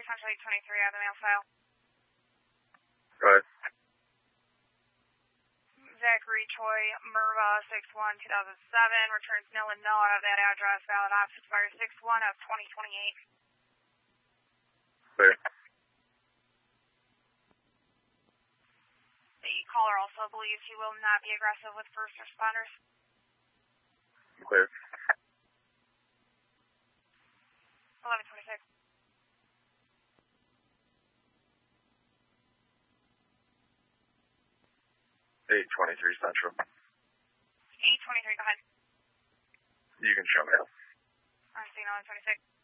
Central 823, I have the mail file. Go ahead. Zachary Choi, Merva, 6/1/2007, returns nil and null out of that address, valid ops expires 6/1/2028. Clear. The caller also believes he will not be aggressive with first responders. Clear. 1126. 823 Central. 823, go ahead. You can show me. I'm seeing 1126.